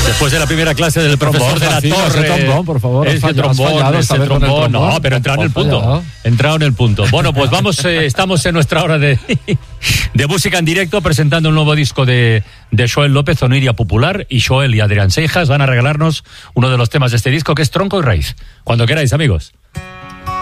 Después de la primera clase del profesor de la Torre. Trombón, por favor. Ese trombón. No, pero entrado en el punto. Entrado en el punto. Bueno, pues vamos, estamos en nuestra hora de música en directo, presentando un nuevo disco de Joel López, Oniria Popular, y Joel y Adrián Seijas van a regalarnos uno de los temas de este disco, que es Tronco y Raíz. Cuando queráis, amigos.